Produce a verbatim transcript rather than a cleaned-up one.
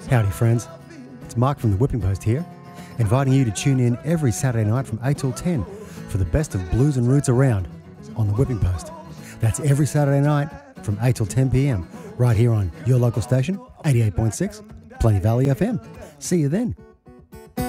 Howdy friends, it's Mark from the Whipping Post here, inviting you to tune in every Saturday night from eight till ten for the best of blues and roots around on the Whipping Post. That's every Saturday night from eight till ten p m right here on your local station, eighty-eight point six, Plenty Valley F M. See you then.